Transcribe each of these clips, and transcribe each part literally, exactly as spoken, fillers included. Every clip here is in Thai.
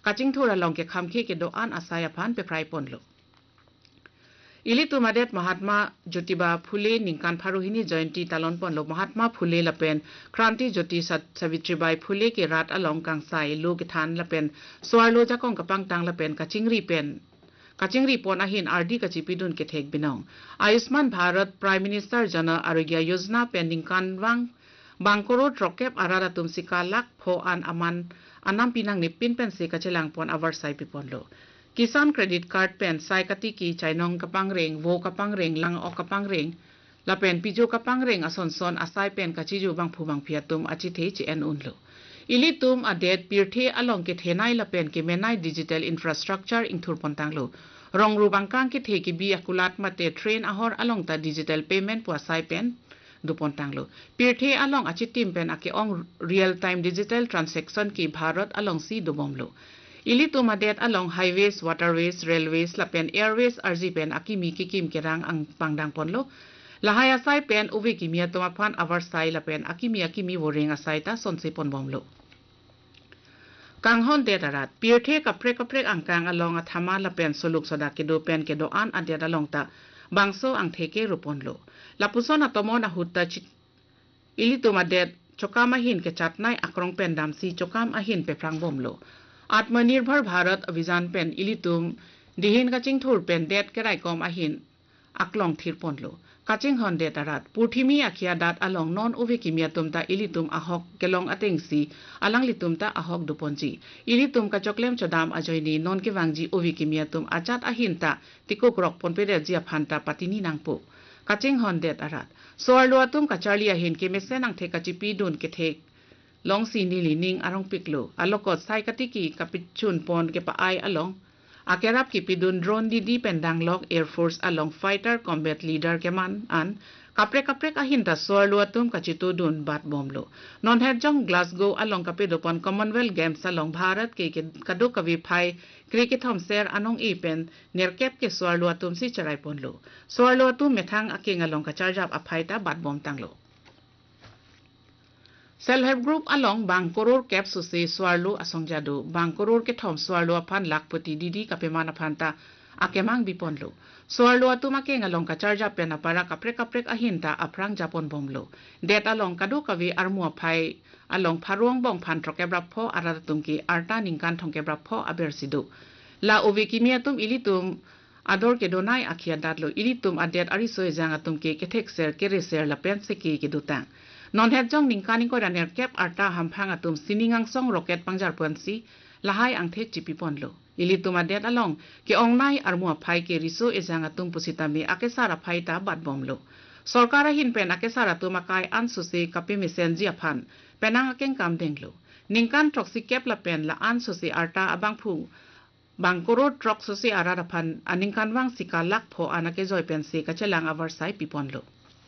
กะจิงทูระลองเกคำขี้เกโดอันอาศัยพันไปไพรปนโลอิลิตุมาเดตมหาตมาจุติบาฟุเลนิงการพารุหินีจอยตีตาลอนปนโลมหาตมาฟุเลละเป็นครานติจุติสัตสวิตรีบายฟุเลเกรัตอลองกังไซลูกทานละเป็นสวาโลจักองกะปังตังละเป็นกะจิงรีเป็นกะจิงรีปนอาหินอาร์ดีกะจิปิดุนเกเทกบินองอายุสมันภารต Prime Minister จนะอารุกยาโยจนาเป็นนิงการวังบางกรดรอกเก็บอาราดตุมสิกาลักโพอันอามันอันนำปีนังนิปินเป็นสิกะเชลังปนอวาร์ไซปิปนโลกิซานเครดิตการ์ดเป็นไซกติกีใจนองกะปังเรงโวกะปังเรงลังออกกะปังเรงละเป็นปิจูกะปังเรงอสอนซอนอาศัยเป็นกะจิจูบางผู้บางเพียตุมอจิเทจิเอ็นอุนโลอิลิตุมอเดดปีร์เทอลองเกเทไนละเป็นกิเมไนดิจิทัลอินฟราสตรักเจอร์อิงทูร์ปนตังโลรองรูบังกังเกเทกิบีอากุลัดมาเตเทรนอหอร์อลองตาดิจิทัลเพย์เมนต์ปัวไซเป็นดูปนตังโลปีร์เทอลองอจิติมเป็นอาเกอองเรียลไทม์ดิจิทัลทรานแซคชั่นกีภารตอลองซีดูบอมโลอิลิตุมาเดตอลองไฮเวย์วอเตอร์เวย์เรลเวย์ละเป็นแอร์เวย์อาร์จีเป็นอากิมีกิกิมเกรังอังปังดังปนโลละหายอาศัยเป็นอุวิกิมีตัวมาพันอวาร์ไซละเป็นอากิมีอากิมีวอริงอาศัยตาสนสิปนบอมโลกังฮอนเดตรัดปีร์เทกับเพรกับเพรอังกังอลองอธรรมาละเป็นสลุกสดาเกโดเป็นเกโดอันอันเดียดอลองตาบางโซอังเทเกรุปนโลละปุซอนอัตโมนาหุตตาจิอิลิตุมาเดตจกามหินเกจัดในอักรองเป็นดำซีจกามอหินไปพรังบอมโลआत्मनिर्भर भारत अभियान पेन इलितुम दिहिन कचिंग थुर पेन डेट के राय कम अहिन अकलोंग थिर पोनलो कचिंग हन डेट अरात पुठिमी अखिया दात अलोंग नॉन उवे किमिया तुमता इलितुम अहक केलोंग अतेंगसी अलांग लितुमता अहक दुपोंजी इलितुम का चोकलेम चोदाम अजयनी नॉन के वांगजी उवे किमिया तुम अचात अहिनता तिको ग्रॉक पोन पेरे जिया फांता पतिनी नांगपो कचिंग हन डेट अरात सोरलुआ तुम कचारली अहिन के मेसे नांगथे कचिपी दुन के थेลองซีนีลีนิงอารองปิกโลอลกอดไซกติกีกับปิชุนปอนเกปไออลองอาเกรับกิปิดุนโดรนดีดีเป็นดังล็อกแอร์ฟอร์สอลองไฟเตอร์คอมแบทลีดเดอร์เกมันอันกับเรกกับเรกอหินตัสซัวลัวตุมกับจิตูดุนบาดบอมโลนอนเฮดจงกลาสโกอลองกับเปดปอนคอมมอนเวลเกมส์อลองภารตเกเกกระดูกวิภัยคริกเก็ตทอมเซอร์อันองอีเป็นเนรเก็บเกซัวลัวตุมซิจไรปอนโลซัวลัวตุมเมทังอาเกงอลองกับจาร์จับอภัยตาบาดบอมตังโลSelf Help Group along Bangkoror Cap Susi Swarlo Asongjado Bangkoror ke thom Swarlo phan lakpati didi kapemana phanta akemang biponlo Swarlo atumake ngalong ka charja pena para kaprek kaprek ahinta aprang japon bomlo det along kadu kawi armu phai along pharong bong phan trokebra pho aratumki arta ningkan thongkebra pho abersido la ovekimia tum ilitum ador ke donai akhia datlo ilitum adet arisoi janga tumke kethek ser kere ser la pen se ki ke dutangนอนเฮดจ้องนิงการนิงก็ดันเนอร์แก็บอาร์ตาหัมพังอตุมซินิงังซ่องโรเก็ตปังจาร์ปวนซีละให้อังเทกจิปิปอนโลอิลิตุมาเดตอลองเกองไนอาร์มัวไพเกริโซเอจังอตุมปุสิตามีอาเกสาระไพตาบัดบอมโลสอการหินเป็นอาเกสาระตุมากายอันสุเซกับเปมิเซนจิอพันเป็นนางเก่งกำเดงโลนิงการทรอกซิเก็บละเป็นละอันสุเซอาร์ตาอบังพูบางกรดทรอกสุเซอาราพันอันนิงการวังสิกาลักโพอานาเกจอยเป็นซีกัจเชลังอวาร์ไซปิปอนโล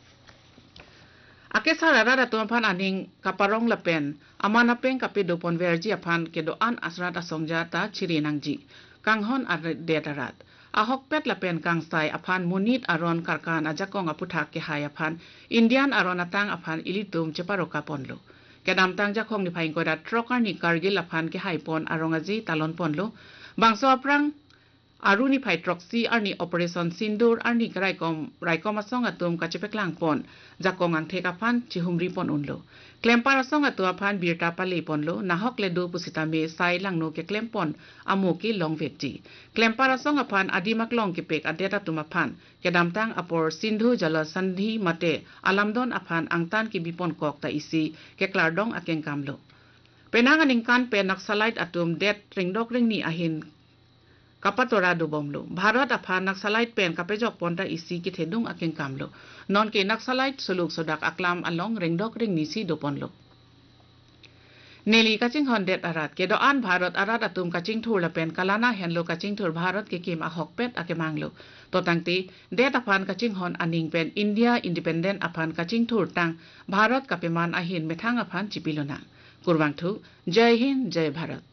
อาเกสาระระตัวพันอันนิงกับปารองละเป็นอามานาเป็นกับไปดูปนเวอร์จีพันเกโดอันอัสราตสงจาตาชิรินังจีกังฮอนอัดเดตรัดอาฮอกเป็ดละเป็นกังไซอพันมุนิดอารอนการการอาจักกองอพุทธาเกหายอพันอินเดียนอารอนตังอพันอิลิตุมเจปารกาปอนโลแกดำตังจักกองนิพายกอดัดทรอการนิการกิลอพันเกหายปอนอารองอจีตาลอนปอนโลบางสอบรังอารุณิภัยทรอกซีอาร์นีออเปอเรชั่นซินดูร์อาร์นีกไรกอมไรกอมาส่งอัตุมกัจเจเปกลางปอนจากกองอังเทกพันจิฮุมรีปอนอุนโลเคลมปาราส่งอัตัวพันบีร์ตาปาลีปอนโลนาฮอกเลดูปุสิตาเมไซลังโนเกเคลมปอนอามูกิลองเวจีเคลมปาราส่งอพันอดีมักลองเกเปกอเดตตุมาพันแกดำตั้งอปอร์ซินดูจัลสันดีมาเตอาลัมดอนอพันอังตันกิบิปอนกอกตาอิซีแกกลาดองอเกงกามโลเป็นนางอนิงการเป็นนักสไลด์อัตุมเดตริงดอกริงนีอาหินกับปัตตราดูบอมโลภารตอภานักสไลด์เป็นกับไปจอกปอนตาอิซีกิเทดุงอาเกงกามโลนอนเกนักสไลด์สลุกสดักอักลามอลองเร่งดอกเร่งนิซีดูปอนโลเนลีกัจิงฮอนเดตอารัดเกดอันภารตอารัดอตุมกัจิงทูละเป็นกาลานาเห็นโลกัจิงทูภารตเกกิมอาฮอกเป็ดอาเกมังโลตัวตังตีเดตอภานกัจิงฮอนอันนิงเป็นอินเดียอินดิเพนเดนต์อภานกัจิงทูตังภารตกับเปมันอาหินเมทังอภานจิปิโลนากุรวังทุจายฮินจายภารต